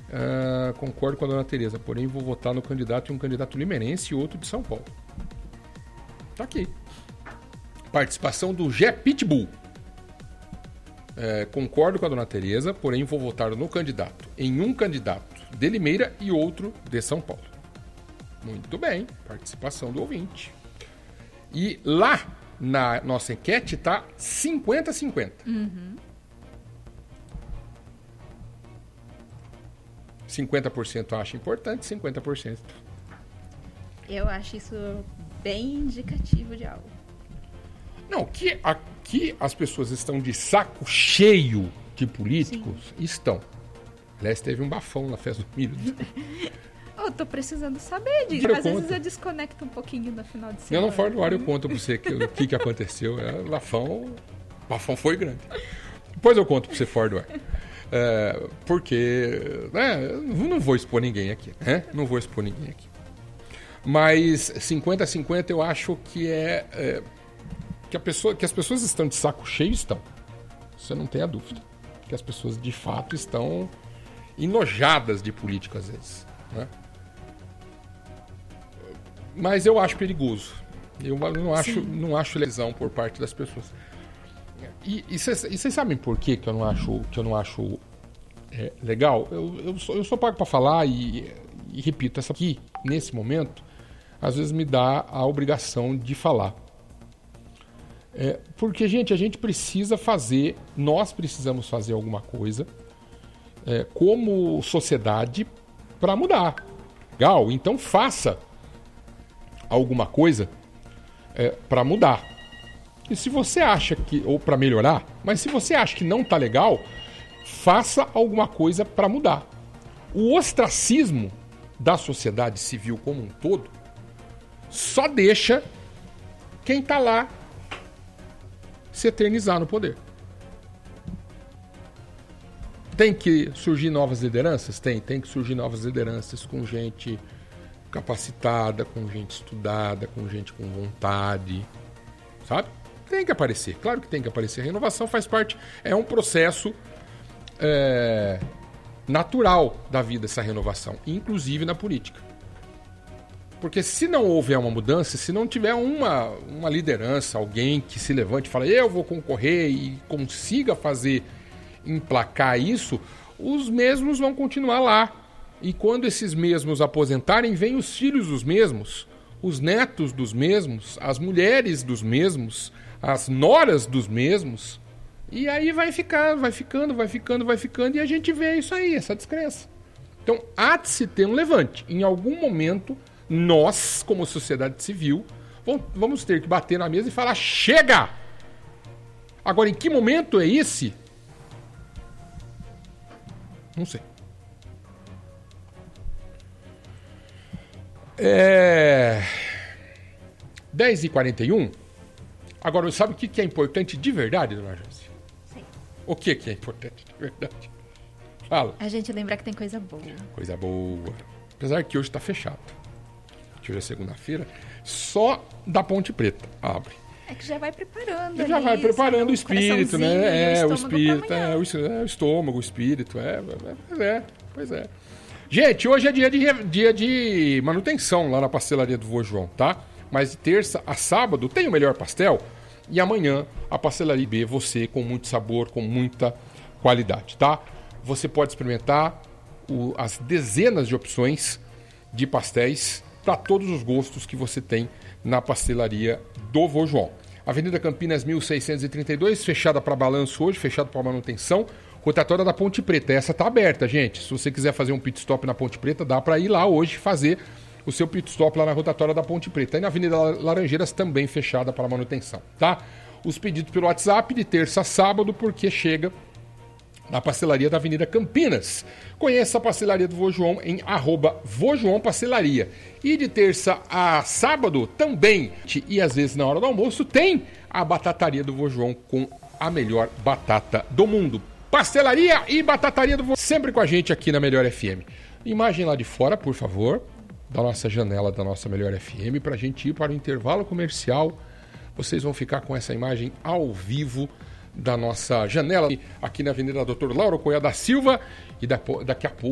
Concordo com a dona Tereza, porém vou votar no candidato e um candidato limerense e outro de São Paulo. Tá aqui. Participação do Gé Pitbull. Concordo com a dona Tereza, porém vou votar no candidato. Em um candidato de Limeira e outro de São Paulo. Muito bem, participação do ouvinte. E lá na nossa enquete tá 50-50. 50% acha importante, 50%. Eu acho isso bem indicativo de algo. Não, que aqui as pessoas estão de saco cheio de políticos. Sim. Estão. Aliás, teve um bafão na festa do milho. Eu tô precisando saber disso. Às vezes eu desconecto um pouquinho no final de semana. Eu não fora do ar, eu conto pra você o que aconteceu. O bafão foi grande. Depois eu conto pra você fora do ar. Porque não vou expor ninguém aqui. Não vou expor ninguém aqui. Mas 50-50 eu acho que que as pessoas estão de saco cheio, estão. Você não tem a dúvida. Que as pessoas de fato estão enojadas de política às vezes. Né? Mas eu acho perigoso. Eu não acho lesão por parte das pessoas. E vocês sabem por que eu não acho legal? Eu sou pago para falar e repito, essa aqui, nesse momento, às vezes me dá a obrigação de falar. Porque, gente, a gente precisa fazer, nós precisamos fazer alguma coisa como sociedade para mudar. Legal? Então faça alguma coisa para mudar. E se você acha ou para melhorar, mas se você acha que não está legal, faça alguma coisa para mudar. O ostracismo da sociedade civil como um todo só deixa quem está lá se eternizar no poder. Tem que surgir novas lideranças? Tem que surgir novas lideranças com gente capacitada, com gente estudada, com gente com vontade, sabe? Tem que aparecer, claro que tem que aparecer. A renovação faz parte, é um processo natural da vida, essa renovação, inclusive na política. Porque se não houver uma mudança, se não tiver uma liderança, alguém que se levante e fala, eu vou concorrer e consiga emplacar isso, os mesmos vão continuar lá. E quando esses mesmos aposentarem, vêm os filhos dos mesmos, os netos dos mesmos, as mulheres dos mesmos, as noras dos mesmos. E aí vai ficando, e a gente vê isso aí, essa descrença. Então, há de se ter um levante. Em algum momento, nós, como sociedade civil, vamos ter que bater na mesa e falar, chega! Agora, em que momento é esse? Não sei. 10h41. Agora, sabe o que é importante de verdade, dona Jância? Sim. O que é importante de verdade? Fala. A gente lembrar que tem coisa boa. Coisa boa. Apesar que hoje está fechado. Hoje é segunda-feira. Só da Ponte Preta abre. É que já vai preparando. Já vai preparando o espírito, né? O espírito. O estômago, o espírito. Pois é. Gente, hoje é dia de manutenção lá na pastelaria do Vô João, tá? Mas de terça a sábado tem o melhor pastel. E amanhã a pastelaria B, você com muito sabor, com muita qualidade, tá? Você pode experimentar as dezenas de opções de pastéis para todos os gostos que você tem na pastelaria do Vô João. Avenida Campinas 1632, fechada para balanço hoje, fechada para manutenção. Rotatória da Ponte Preta, essa tá aberta, gente. Se você quiser fazer um pit stop na Ponte Preta, dá para ir lá hoje fazer o seu pit stop lá na rotatória da Ponte Preta. E na Avenida Laranjeiras também fechada para manutenção, tá? Os pedidos pelo WhatsApp de terça a sábado, porque chega na pastelaria da Avenida Campinas. Conheça a pastelaria do Vô João em @VôJoãoPastelaria. E de terça a sábado também, e às vezes na hora do almoço, tem a batataria do Vô João com a melhor batata do mundo. Pastelaria e batataria do Vô, sempre com a gente aqui na Melhor FM. Imagem lá de fora, por favor, da nossa janela da nossa Melhor FM, para a gente ir para o intervalo comercial. Vocês vão ficar com essa imagem ao vivo da nossa janela aqui na Avenida Dr. Lauro Coelho da Silva e daqui a pouco